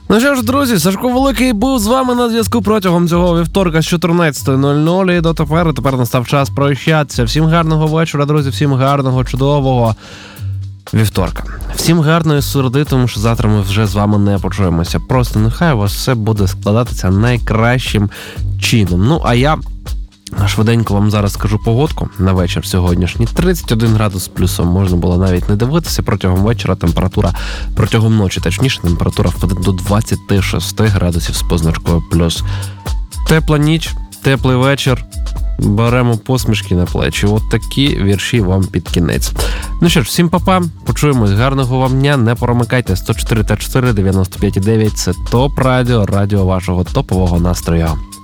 Ну що ж, друзі, Сашко Великий був з вами на зв'язку протягом цього вівторка з 14:00 і дотепер. Тепер настав час прощатися. Всім гарного вечора, друзі, всім гарного, чудового вівторка. Всім гарної середи, тому що завтра ми вже з вами не почуємося. Просто нехай у вас все буде складатися найкращим чином. Ну, а я швиденько вам зараз скажу погодку на вечір сьогоднішній. 31 градус з плюсом, можна було навіть не дивитися. Протягом вечора протягом ночі, точніше, температура впаде до 26 градусів з позначкою плюс. Тепла ніч, теплий вечір. Беремо посмішки на плечі. От такі вірші вам під кінець. Ну що ж, всім па-па, почуємось, гарного вам дня, не перемикайте. 104,4, 95,9 – це ТОП Радіо, радіо вашого топового настрою.